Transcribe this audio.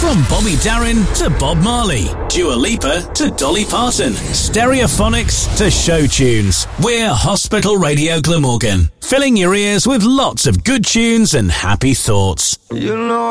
From Bobby Darin to Bob Marley, Dua Lipa to Dolly Parton, Stereophonics to show tunes. We're Hospital Radio Glamorgan, filling your ears with lots of good tunes and happy thoughts. You know